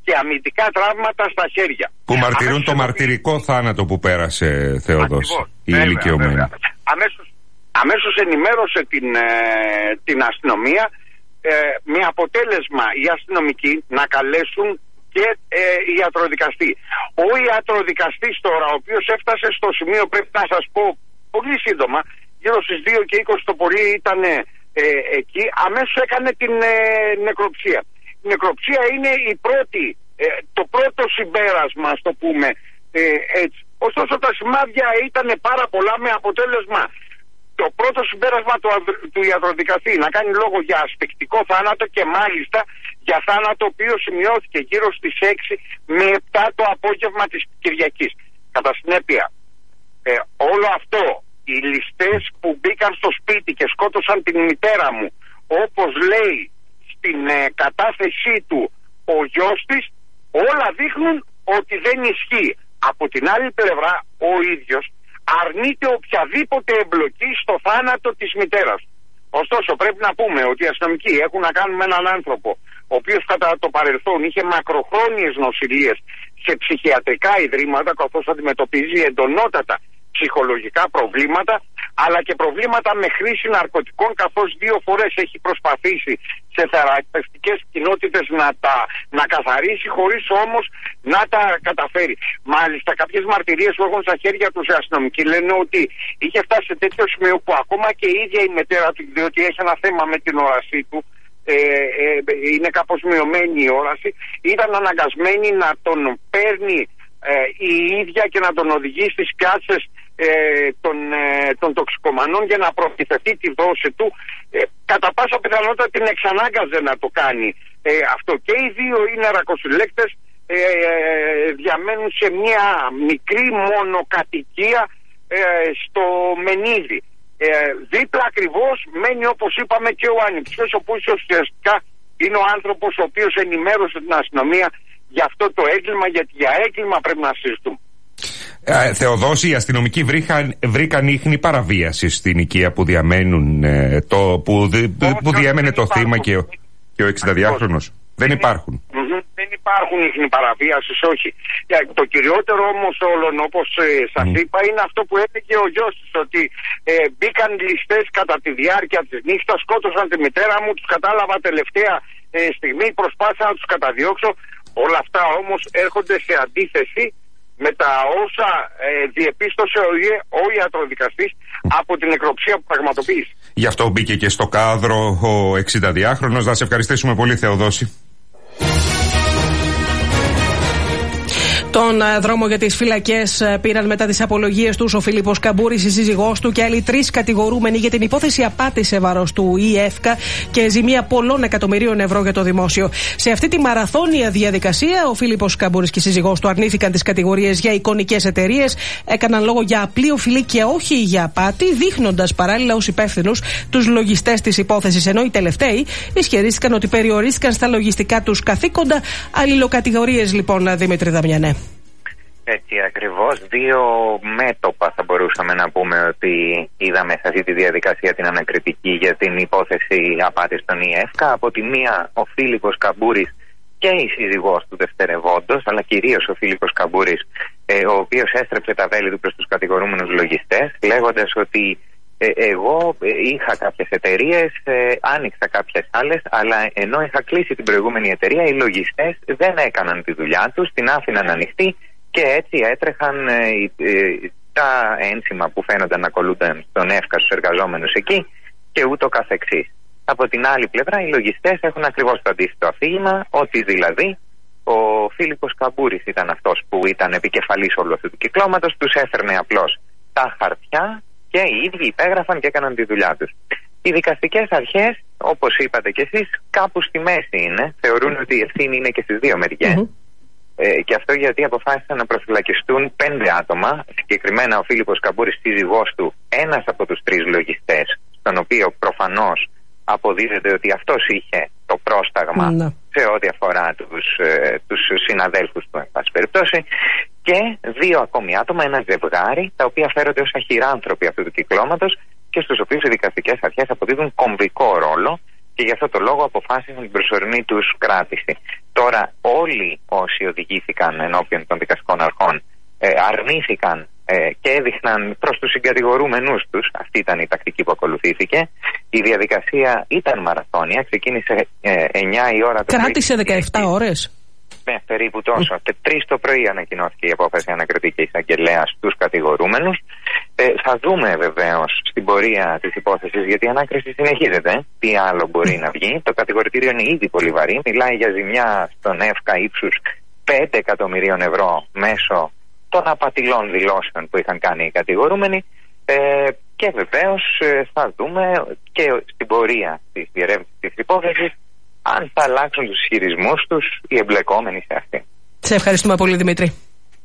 και αμυντικά τραύματα στα χέρια. Που μαρτυρούν αμέσως το μαρτυρικό θάνατο που πέρασε, Θεοδόση, η ηλικιωμένη. Αμέσως, αμέσως ενημέρωσε την, ε, την αστυνομία ε, με αποτέλεσμα οι αστυνομικοί να καλέσουν και ε, ιατροδικαστή. Ο ιατροδικαστής τώρα, ο οποίος έφτασε στο σημείο, πρέπει να σας πω πολύ σύντομα, γύρω στις δύο και είκοσι το πολύ ήταν ε, εκεί, αμέσως έκανε την ε, νεκροψία. Η νεκροψία είναι η πρώτη, ε, το πρώτο συμπέρασμα, ας το πούμε ε, έτσι. Ωστόσο τα σημάδια ήταν πάρα πολλά, με αποτέλεσμα το πρώτο συμπέρασμα του, του ιατροδικαστή να κάνει λόγο για ασφυκτικό θάνατο, και μάλιστα για θάνατο ο οποίος σημειώθηκε γύρω στις έξι με επτά το απόγευμα της Κυριακής. Κατά συνέπεια, ε, όλο αυτό, οι ληστές που μπήκαν στο σπίτι και σκότωσαν την μητέρα μου, όπως λέει στην ε, κατάθεσή του ο γιος της, όλα δείχνουν ότι δεν ισχύει. Από την άλλη πλευρά, ο ίδιος αρνείται οποιαδήποτε εμπλοκή στο θάνατο της μητέρας. Ωστόσο, πρέπει να πούμε ότι οι αστυνομικοί έχουν να κάνουν με έναν άνθρωπο ο οποίος κατά το παρελθόν είχε μακροχρόνιες νοσηλίες σε ψυχιατρικά ιδρύματα, καθώς αντιμετωπίζει εντονότατα ψυχολογικά προβλήματα, αλλά και προβλήματα με χρήση ναρκωτικών, καθώς δύο φορές έχει προσπαθήσει σε θεραπευτικές κοινότητες να τα να καθαρίσει, χωρίς όμως να τα καταφέρει. Μάλιστα, κάποιες μαρτυρίες που έχουν στα χέρια τους οι αστυνομικοί λένε ότι είχε φτάσει σε τέτοιο σημείο που ακόμα και η ίδια η μητέρα του, διότι έχει ένα θέμα με την όρασή του, ε, ε, είναι κάπως μειωμένη η όραση, ήταν αναγκασμένη να τον παίρνει ε, η ίδια και να τον οδηγεί στις πιάτσες ε, των, ε, των τοξικομανών για να προμηθευτεί τη δόση του. Ε, κατά πάσα πιθανότητα την εξανάγκαζε να το κάνει ε, αυτό. Και οι δύο είναι ρακοσυλλέκτες, ε, ε, διαμένουν σε μια μικρή μονοκατοικία ε, στο Μενίδη. Ε, δίπλα ακριβώς μένει, όπως είπαμε, και ο ανιψιός, ο οποίος ουσιαστικά είναι ο άνθρωπος ο οποίος ενημέρωσε την αστυνομία για αυτό το έγκλημα, γιατί για έγκλημα πρέπει να συζητούμε. Ε, Θεοδόση, οι αστυνομικοί βρήκαν, βρήκαν ίχνη παραβίαση στην οικία που διαμένουν, ε, το, που, δι, που διέμενε το θύμα και ο, και ο εξηνταδυάχρονος. Δεν υπάρχουν. Mm-hmm. Δεν υπάρχουν ίχνη παραβίασης, όχι. Το κυριότερο όμως όλων, όπως ε, σας mm. είπα, είναι αυτό που έλεγε ο γιος της, ότι ε, μπήκαν ληστές κατά τη διάρκεια της νύχτας, σκότωσαν τη μητέρα μου, τους κατάλαβα τελευταία ε, στιγμή, προσπάθησα να τους καταδιώξω. Όλα αυτά όμως έρχονται σε αντίθεση με τα όσα ε, διεπίστωσε ο, ο ιατροδικαστής από την νεκροψία που πραγματοποίησε. Γι' αυτό μπήκε και στο κάδρο ο εξηνταδυάχρονος. Να σε ευχαριστήσουμε πολύ, Θεοδόση. Τον δρόμο για τις φυλακές πήραν μετά τις απολογίες τους ο Φίλιππος Καμπούρης, η σύζυγός του και άλλοι τρεις κατηγορούμενοι για την υπόθεση απάτης σε βάρος του ΙΕΦΚΑ και ζημία πολλών εκατομμυρίων ευρώ για το δημόσιο. Σε αυτή τη μαραθώνια διαδικασία, ο Φίλιππος Καμπούρης και η σύζυγός του αρνήθηκαν τις κατηγορίες για εικονικές εταιρείες, έκαναν λόγο για απλή οφειλή και όχι για απάτη, δείχνοντας παράλληλα ως υπεύθυνους τους λογιστές της υπόθεσης. Ενώ οι τελευταίοι ισχυρίστηκαν ότι περιορίστηκαν στα λογιστικά τους καθήκοντα. Αλληλοκατηγορίες λοιπόν, Δημήτρη Δαμιανέ. Έτσι ακριβώς, δύο μέτωπα θα μπορούσαμε να πούμε ότι είδαμε σε αυτή τη διαδικασία την ανακριτική για την υπόθεση απάτης στον ΙΕΦΚΑ. Από τη μία ο Φίλιππος Καμπούρης και η σύζυγός του δευτερευόντως, αλλά κυρίως ο Φίλιππος Καμπούρης, ε, ο οποίος έστρεψε τα βέλη του προς τους κατηγορούμενους λογιστές, λέγοντας ότι ε, εγώ είχα κάποιες εταιρείες, ε, άνοιξα κάποιες άλλες, αλλά ενώ είχα κλείσει την προηγούμενη εταιρεία, οι λογιστές δεν έκαναν τη δουλειά τους, την άφηναν ανοιχτή. Και έτσι έτρεχαν ε, ε, τα ένσημα που φαίνονταν να ακολούνταν στον ΕΦΚΑ στους εργαζόμενους εκεί και ούτω καθεξής. Από την άλλη πλευρά οι λογιστές έχουν ακριβώς το αντίθετο αφήγημα, ότι δηλαδή ο Φίλιππος Καμπούρης ήταν αυτός που ήταν επικεφαλής όλου αυτού του κυκλώματος, τους έφερνε απλώς τα χαρτιά και οι ίδιοι υπέγραφαν και έκαναν τη δουλειά τους. Οι δικαστικές αρχές, όπως είπατε κι εσείς, κάπου στη μέση είναι, θεωρούν ότι η ευθύνη είναι και στις δύο μεριές. Mm-hmm. Ε, και αυτό γιατί αποφάσισαν να προφυλακιστούν πέντε άτομα, συγκεκριμένα ο Φίλιππος Καμπούρης, σύζυγός του, ένας από τους τρεις λογιστές, στον οποίο προφανώς αποδίδεται ότι αυτός είχε το πρόσταγμα mm. σε ό,τι αφορά τους, ε, τους συναδέλφους του, εν πάση περιπτώσει, και δύο ακόμη άτομα, ένα ζευγάρι, τα οποία φέρονται ως αχυράνθρωποι αυτού του κυκλώματος και στους οποίους οι δικαστικές αρχές αποδίδουν κομβικό ρόλο, και γι' αυτό το λόγο αποφάσισαν την προσωρινή τους κράτηση. Τώρα όλοι όσοι οδηγήθηκαν ενώπιον των δικαστικών αρχών ε, αρνήθηκαν ε, και έδειχναν προς τους συγκατηγορούμενους τους, αυτή ήταν η τακτική που ακολουθήθηκε. Η διαδικασία ήταν μαραθώνια, ξεκίνησε ε, εννιά η ώρα το πρωί. Κράτησε δεκαεπτά ώρες. Ναι, περίπου τόσο. Mm. Τρεις το πρωί ανακοινώθηκε η απόφαση ανακριτική εισαγγελέα στους κατηγορούμενους. Ε, θα δούμε βεβαίως στην πορεία της υπόθεσης, γιατί η ανάκριση συνεχίζεται. Τι άλλο μπορεί mm. να βγει. Το κατηγορητήριο είναι ήδη πολύ βαρύ. Μιλάει για ζημιά στον ΕΦΚΑ ύψους πέντε εκατομμυρίων ευρώ μέσω των απατηλών δηλώσεων που είχαν κάνει οι κατηγορούμενοι. Ε, και βεβαίως ε, θα δούμε και στην πορεία της διερεύνησης της υπόθεσης αν θα αλλάξουν τους ισχυρισμούς τους οι εμπλεκόμενοι σε αυτή. Σε ευχαριστούμε πολύ, Δημήτρη.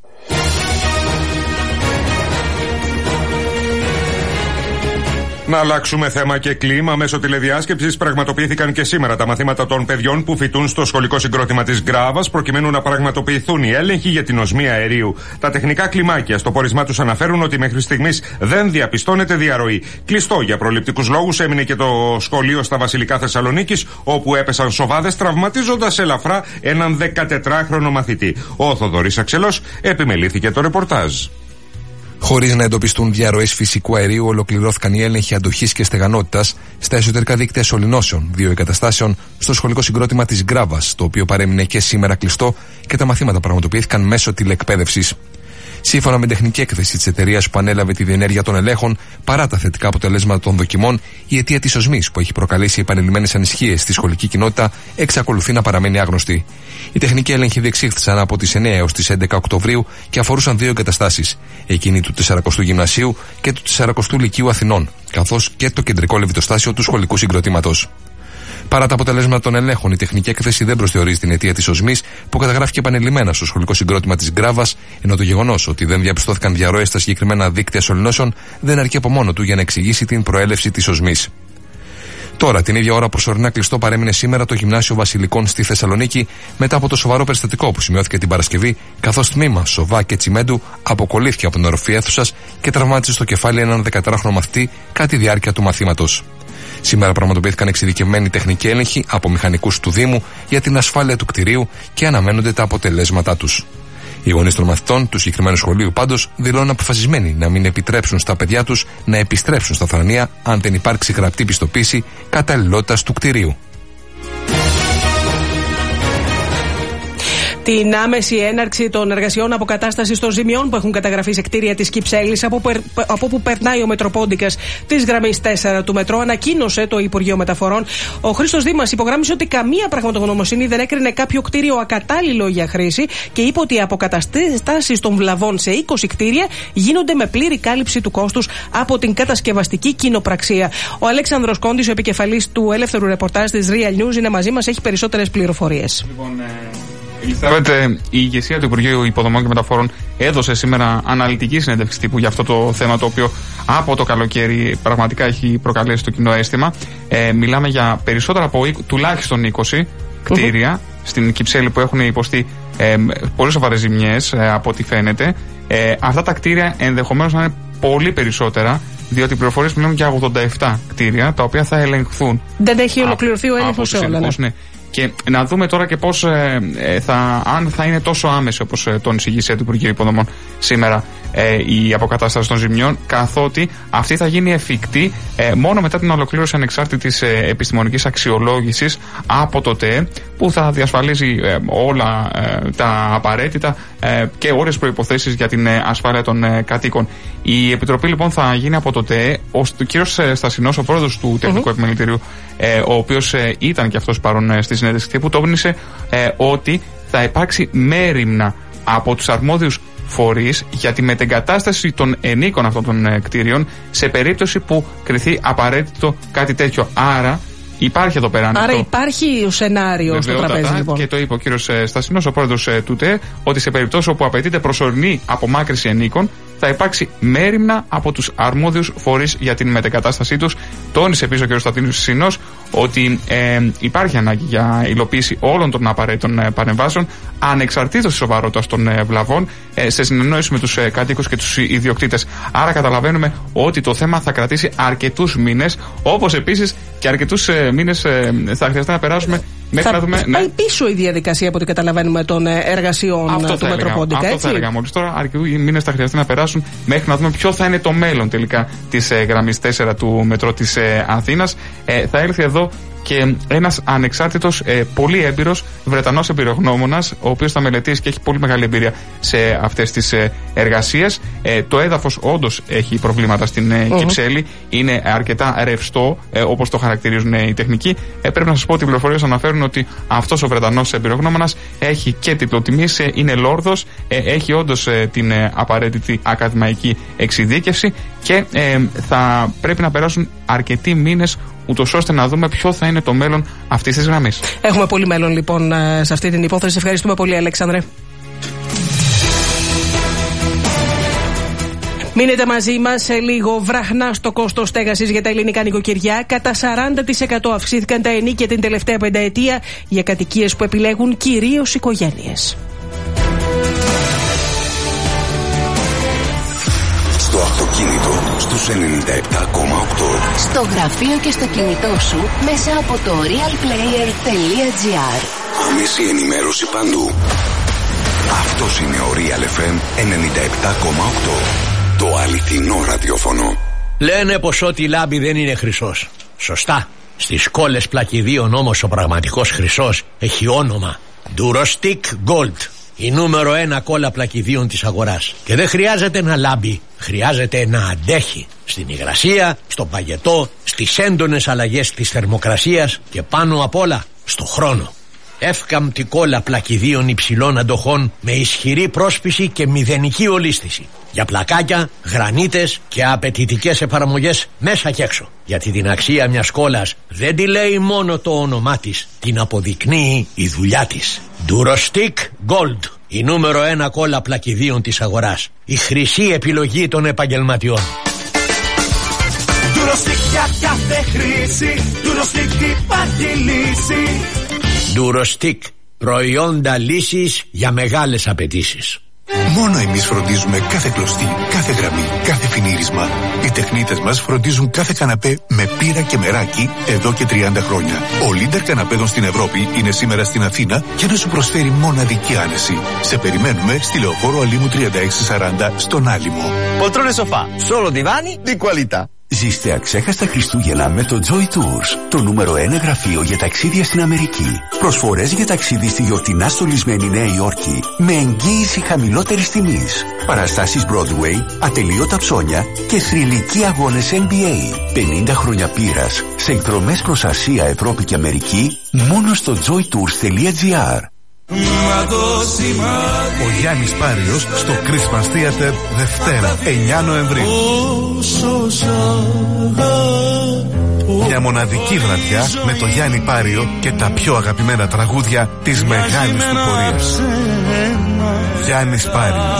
Να αλλάξουμε θέμα και κλίμα. Μέσω τηλεδιάσκεψης πραγματοποιήθηκαν και σήμερα τα μαθήματα των παιδιών που φοιτούν στο σχολικό συγκρότημα της Γκράβας, προκειμένου να πραγματοποιηθούν οι έλεγχοι για την οσμία αερίου. Τα τεχνικά κλιμάκια στο πόρισμά τους αναφέρουν ότι μέχρι στιγμής δεν διαπιστώνεται διαρροή. Κλειστό για προληπτικούς λόγους έμεινε και το σχολείο στα Βασιλικά Θεσσαλονίκης, όπου έπεσαν σοβάδες, τραυματίζοντας ελαφρά έναν δεκατετράχρονο μαθητή. Ο Θοδωρής Αξελός επιμελήθηκε το ρεπορτάζ. Χωρίς να εντοπιστούν διαρροές φυσικού αερίου, ολοκληρώθηκαν οι έλεγχοι αντοχής και στεγανότητας στα εσωτερικά δίκτυα σωληνώσεων δύο εγκαταστάσεων στο σχολικό συγκρότημα της Γκράβας, το οποίο παρέμεινε και σήμερα κλειστό και τα μαθήματα πραγματοποιήθηκαν μέσω τηλεκπαίδευσης. Σύμφωνα με τεχνική έκθεση της εταιρείας που ανέλαβε τη διενέργεια των ελέγχων, παρά τα θετικά αποτελέσματα των δοκιμών, η αιτία της οσμής που έχει προκαλέσει επανειλημμένες ανησυχίες στη σχολική κοινότητα εξακολουθεί να παραμένει άγνωστη. Οι τεχνικοί έλεγχοι διεξήχθησαν από τις εννέα έως τις έντεκα Οκτωβρίου και αφορούσαν δύο εγκαταστάσεις, εκείνη του τεσσαρακοστού Γυμνασίου και του τεσσαρακοστού Λυκείου Αθηνών, καθώς και το κεντρικό λεβιτοστάσιο του σχολικού συγκροτήματος. Παρά τα αποτελέσματα των ελέγχων, η τεχνική έκθεση δεν προσδιορίζει την αιτία της οσμής που καταγράφηκε επανειλημμένα στο σχολικό συγκρότημα της Γκράβας, ενώ το γεγονός ότι δεν διαπιστώθηκαν διαρροές στα συγκεκριμένα δίκτυα σωληνώσεων δεν αρκεί από μόνο του για να εξηγήσει την προέλευση της οσμής. Τώρα, την ίδια ώρα, προσωρινά κλειστό παρέμεινε σήμερα το Γυμνάσιο Βασιλικών στη Θεσσαλονίκη μετά από το σοβαρό περιστατικό που σημειώθηκε την Παρασκευή, καθώς τμήμα Σοβά και Τσιμέντου αποκολλήθηκε από την οροφή αίθουσας και τραυμάτισε στο κεφάλι έναν δεκατετράχρονο μαθητή κατά τη διάρκεια του μαθήματος. Σήμερα πραγματοποιήθηκαν εξειδικευμένοι τεχνικοί έλεγχοι από μηχανικούς του Δήμου για την ασφάλεια του κτηρίου και αναμένονται τα αποτελέσματά τους. Οι γονείς των μαθητών του συγκεκριμένου σχολείου πάντως δηλώνουν αποφασισμένοι να μην επιτρέψουν στα παιδιά τους να επιστρέψουν στα Θρανία αν δεν υπάρξει γραπτή πιστοποίηση καταλληλότητας του κτηρίου. Την άμεση έναρξη των εργασιών αποκατάστασης των ζημιών που έχουν καταγραφεί σε κτίρια της Κυψέλης, από, από όπου περνάει ο Μετροπόντικας της γραμμής τέσσερα του μετρό, ανακοίνωσε το Υπουργείο Μεταφορών. Ο Χρήστος Δήμας υπογράμμισε ότι καμία πραγματογνωμοσύνη δεν έκρινε κάποιο κτίριο ακατάλληλο για χρήση και είπε ότι οι αποκαταστάσεις των βλαβών σε είκοσι κτίρια γίνονται με πλήρη κάλυψη του κόστους από την κατασκευαστική κοινοπραξία. Ο Αλέξανδρος Κόντης, ο επικεφαλής του ελεύθερου ρεπορτάζ της Real News, είναι μαζί μας, έχει περισσότερες πληροφορίες. Λοιπόν, ε... η ηγεσία του Υπουργείου Υποδομών και Μεταφορών έδωσε σήμερα αναλυτική συνέντευξη τύπου για αυτό το θέμα, το οποίο από το καλοκαίρι πραγματικά έχει προκαλέσει το κοινό αίσθημα. Ε, μιλάμε για περισσότερα από τουλάχιστον είκοσι κτίρια uh-huh. στην Κυψέλη που έχουν υποστεί ε, πολύ σοβαρές ζημιές, ε, από ό,τι φαίνεται. Ε, αυτά τα κτίρια ενδεχομένως να είναι πολύ περισσότερα, διότι οι πληροφορίες μιλούν για ογδόντα επτά κτίρια τα οποία θα ελεγχθούν. Δεν έχει ολοκληρωθεί ο έλεγχος σε όλα. Ναι. Και να δούμε τώρα και πώς ε, θα, αν θα είναι τόσο άμεση, όπως ε, τόνισε η ηγεσία του Υπουργείου Υποδομών σήμερα, ε, η αποκατάσταση των ζημιών, καθότι αυτή θα γίνει εφικτή ε, μόνο μετά την ολοκλήρωση ανεξάρτητης ε, επιστημονικής αξιολόγησης από το ΤΕ, που θα διασφαλίζει ε, όλα ε, τα απαραίτητα ε, και όρες προϋποθέσεις για την ε, ασφάλεια των ε, κατοίκων. Η επιτροπή λοιπόν θα γίνει από το ΤΕ. Ο κύριος Στασινός, ο πρόεδρος του Τεχνικού mm-hmm. Επιμελητηρίου, ε, ο οποίος ε, ήταν και αυτός παρόν ε, στη συνέντευξη που τόνισε ε, ότι θα υπάρξει μέριμνα από τους αρμόδιους φορείς για τη μετεγκατάσταση των ενίκων αυτών των ε, κτίριων σε περίπτωση που κριθεί απαραίτητο κάτι τέτοιο. Άρα υπάρχει εδώ πέρα. Άρα το... υπάρχει ο σενάριο στο τραπέζι, λοιπόν. Και το είπε ο κύριος Στασινός, ο πρόεδρος ε, του ΤΕ, ότι σε περίπτωση όπου απαιτείται προσωρινή απομάκρυνση ενίκων, θα υπάρξει μέριμνα από τους αρμόδιους φορείς για την μετεγκατάστασή τους. Τόνισε επίσης ο κ. Στασινός ότι ε, υπάρχει ανάγκη για υλοποίηση όλων των απαραίτητων ε, παρεμβάσεων, ανεξαρτήτως της σοβαρότητας των ε, βλαβών, ε, σε συνεννόηση με τους ε, κατοίκους και τους ιδιοκτήτες. Άρα καταλαβαίνουμε ότι το θέμα θα κρατήσει αρκετούς μήνες, όπως επίσης και αρκετούς ε, μήνες ε, θα χρειαστεί να περάσουμε μέχρι θα να δούμε. Πάει ναι. πίσω η διαδικασία από ό,τι καταλαβαίνουμε των εργασιών αυτό του Μετροπόντικα. Αυτό έτσι? θα έλεγα μόλις τώρα. Αρκετούς μήνες θα χρειαστεί να περάσουν μέχρι να δούμε ποιο θα είναι το μέλλον τελικά της ε, γραμμής τέσσερα του μετρό της ε, Αθήνας. Ε, θα έλθει εδώ και ένας ανεξάρτητος, ε, πολύ έμπειρος Βρετανός εμπειρογνώμονας, ο οποίος θα μελετήσει και έχει πολύ μεγάλη εμπειρία σε αυτές τις ε, εργασίες. Ε, το έδαφος όντως έχει προβλήματα στην ε, uh-huh. Κυψέλη, είναι αρκετά ρευστό, ε, όπως το χαρακτηρίζουν ε, οι τεχνικοί. Ε, πρέπει να σας πω ότι οι πληροφορίες αναφέρουν ότι αυτός ο Βρετανός εμπειρογνώμονας έχει και τίτλο τιμής, ε, είναι λόρδος, ε, έχει όντως ε, την ε, απαραίτητη ακαδημαϊκή εξειδίκευση και ε, θα πρέπει να περάσουν αρκετοί μήνες, ούτως ώστε να δούμε ποιο θα είναι το μέλλον αυτής της γραμμής. Έχουμε πολύ μέλλον λοιπόν σε αυτή την υπόθεση. Ευχαριστούμε πολύ, Αλέξανδρε. Μείνετε μαζί μας. Σε λίγο, βραχνά στο κόστος στέγασης για τα ελληνικά νοικοκυριά. Κατά σαράντα τοις εκατό αυξήθηκαν τα ενοίκια την τελευταία πενταετία για κατοικίες που επιλέγουν κυρίως οικογένειες. Στο αυτοκίνητο στους ενενήντα επτά κόμμα οκτώ. Στο γραφείο και στο κινητό σου μέσα από το real player τελεία gr. Άμεση ενημέρωση παντού. Αυτός είναι ο Real εφ εμ ενενήντα επτά κόμμα οκτώ. Το αληθινό ραδιόφωνο. Λένε πως ό,τι λάμπει δεν είναι χρυσός. Σωστά. Στις κόλλες πλακιδίων όμως ο πραγματικός χρυσός έχει όνομα Durostic Gold. Η νούμερο ένα κόλλα πλακιδίων της αγοράς. Και δεν χρειάζεται να λάμπει, χρειάζεται να αντέχει. Στην υγρασία, στον παγετό, στις έντονες αλλαγές της θερμοκρασίας και πάνω απ' όλα στο χρόνο. Εύκαμπτη κόλλα πλακιδίων υψηλών αντοχών με ισχυρή πρόσπιση και μηδενική ολίσθηση. Για πλακάκια, γρανίτες και απαιτητικές εφαρμογές μέσα και έξω. Γιατί την αξία μιας κόλλας δεν τη λέει μόνο το όνομά της, την αποδεικνύει η δουλειά της. Durostic Gold, η νούμερο ένα κόλλα πλακιδίων της αγοράς. Η χρυσή επιλογή των επαγγελματιών. Durostic για κάθε χρήση, Durostic υπάρχει λύση. Durostic, προϊόντα λύσης για μεγάλες απαιτήσεις. Μόνο εμείς φροντίζουμε κάθε κλωστή, κάθε γραμμή, κάθε φινίρισμα. Οι τεχνίτες μας φροντίζουν κάθε καναπέ με πύρα και μεράκι εδώ και τριάντα χρόνια. Ο leader καναπέδων στην Ευρώπη είναι σήμερα στην Αθήνα για να σου προσφέρει μοναδική άνεση. Σε περιμένουμε στη Λεωφόρο Αλήμου τριάντα έξι σαράντα στον Άλυμο. Poltrone sofà, solo divani di qualità. Ζήστε αξέχαστα Χριστούγεννα με το Joy Tours, το νούμερο ένα γραφείο για ταξίδια στην Αμερική. Προσφορές για ταξίδι στη γιορτινά στολισμένη Νέα Υόρκη με εγγύηση χαμηλότερης τιμής. Παραστάσεις Broadway, ατελείωτα ψώνια και θρυλικοί αγώνες N B A. πενήντα χρόνια πείρας σε εκδρομές προς Ασία, Ευρώπη και Αμερική μόνο στο joy tours τελεία gr. Ο Γιάννης Πάριος στο Christmas Theater Δευτέρα εννιά Νοεμβρίου. Μια μοναδική βραδιά με το Γιάννη Πάριο και τα πιο αγαπημένα τραγούδια της μεγάλης του πορείας. Γιάννης Πάριος,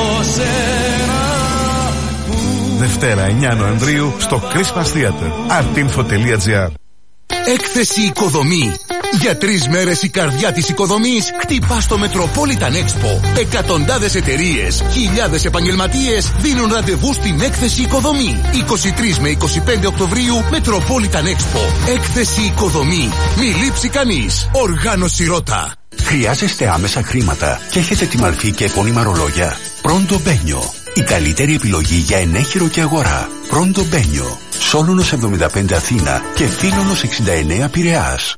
Δευτέρα εννιά Νοεμβρίου στο Christmas Theater artinfo τελεία gr. Έκθεση Οικοδομή. Για τρεις μέρες η καρδιά της οικοδομής χτυπά στο Metropolitan Expo. Εκατοντάδες εταιρείες, χιλιάδες επαγγελματίες δίνουν ραντεβού στην Έκθεση Οικοδομή. είκοσι τρεις με είκοσι πέντε Οκτωβρίου Metropolitan Expo. Έκθεση Οικοδομή. Μη λείψει κανείς. Οργάνωση Ρώτα. Χρειάζεστε άμεσα χρήματα και έχετε τη μαρφή και επώνυμα ρολόγια? Pronto Benio. Η καλύτερη επιλογή για ενέχειρο και αγορά. Pronto Benio. Σόλωνος εβδομήντα πέντε Αθήνα και Φίλωνος εξήντα εννέα Πειραιάς.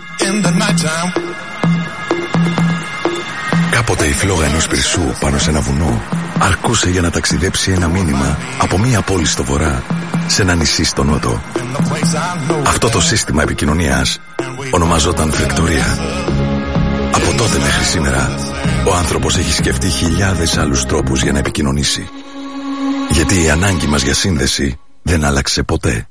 Κάποτε η φλόγα ενός πυρσού πάνω σε ένα βουνό αρκούσε για να ταξιδέψει ένα μήνυμα από μία πόλη στο βορρά σε ένα νησί στο νότο. Αυτό το σύστημα επικοινωνίας ονομαζόταν φεκτορία. Από τότε μέχρι σήμερα ο άνθρωπος έχει σκεφτεί χιλιάδες άλλους τρόπους για να επικοινωνήσει. Γιατί η ανάγκη μας για σύνδεση δεν άλλαξε ποτέ.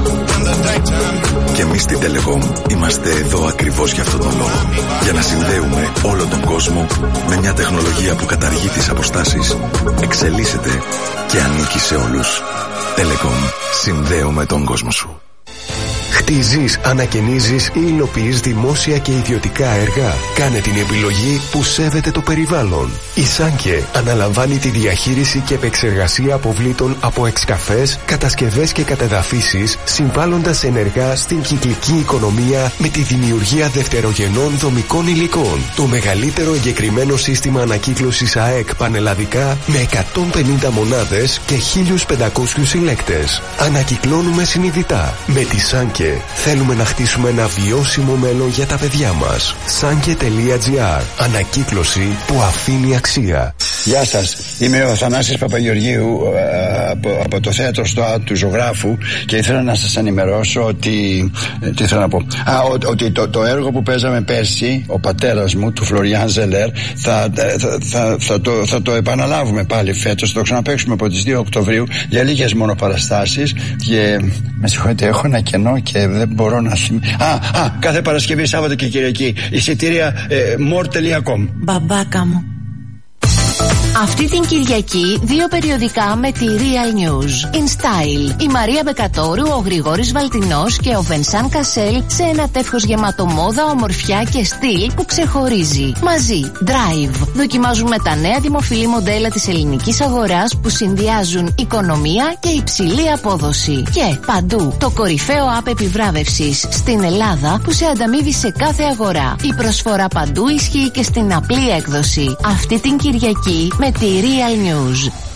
Και εμείς στην Telecom είμαστε εδώ ακριβώς για αυτόν τον λόγο. Για να συνδέουμε όλο τον κόσμο με μια τεχνολογία που καταργεί τις αποστάσεις, εξελίσσεται και ανήκει σε όλους. Telecom, συνδέουμε τον κόσμο σου. Χτίζεις, ανακαινίζεις ή υλοποιείς δημόσια και ιδιωτικά έργα. Κάνε την επιλογή που σέβεται το περιβάλλον. Η Σάνκε αναλαμβάνει τη διαχείριση και επεξεργασία αποβλήτων από εξκαφές, κατασκευές και κατεδαφίσεις, συμβάλλοντας ενεργά στην κυκλική οικονομία με τη δημιουργία δευτερογενών δομικών υλικών. Το μεγαλύτερο εγκεκριμένο σύστημα ανακύκλωσης ΑΕΚ πανελλαδικά με εκατόν πενήντα μονάδες και χίλιους πεντακόσιους συλλέκτες. Ανακυκλώνουμε συνειδητά. Με τη Σάνκε θέλουμε να χτίσουμε ένα βιώσιμο μέλλον για τα παιδιά μας. Σάνκε τελεία τζι άρ. Ανακύκλωση που αφήνει αξία. Γεια σας, είμαι ο Θανάσης Παπαγεωργίου από, από το θέατρο ΣΤΟΑ του Ζωγράφου και ήθελα να σας ενημερώσω ότι, τι ήθελα να πω, Α, ο, ότι το, το έργο που παίζαμε πέρσι, ο πατέρας μου, του Φλωριάν Ζελέρ, θα, θα, θα, θα, το, θα το επαναλάβουμε πάλι φέτος, θα το ξαναπαίξουμε από τις δύο Οκτωβρίου για λίγες μόνο παραστάσεις και με συγχωρείτε, έχω ένα κενό και δεν μπορώ να θυμηθώ. Α, α, κάθε Παρασκευή, Σάββατο και Κυριακή, εισιτήρια ε, more τελεία com. Μπαμπάκα μου. Αυτή την Κυριακή δύο περιοδικά με τη Real News. In Style. Η Μαρία Μπεκατόρου, ο Γρηγόρης Βαλτινός και ο Βενσάν Κασέλ σε ένα τεύχος γεμάτο μόδα, ομορφιά και στυλ που ξεχωρίζει. Μαζί. Drive. Δοκιμάζουμε τα νέα δημοφιλή μοντέλα της ελληνικής αγοράς που συνδυάζουν οικονομία και υψηλή απόδοση. Και παντού. Το κορυφαίο app επιβράβευσης στην Ελλάδα που σε ανταμείβει σε κάθε αγορά. Η προσφορά παντού ισχύει και στην απλή έκδοση. Αυτή την Κυριακή με τη Real News.